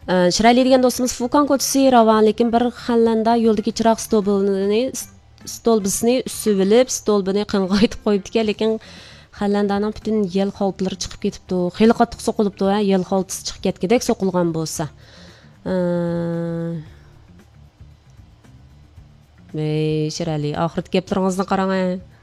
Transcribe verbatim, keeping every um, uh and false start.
Shirayli degan do'stimiz Fukan ko'chasi Ravon, lekin bir xallanda yo'ldagi chiroq stolbini stolbisini usibilib, stolbini qing'aytib qo'yibdi ekan, lekin xallandaning butun yel xaltlari chiqib ketibdi. Xeyli qattiq so'qilibdi, ha, yel xaltisi chiqib ketgandek so'qilgan bo'lsa. Ey, Shirayli, oxirat gaplaringizni qarang.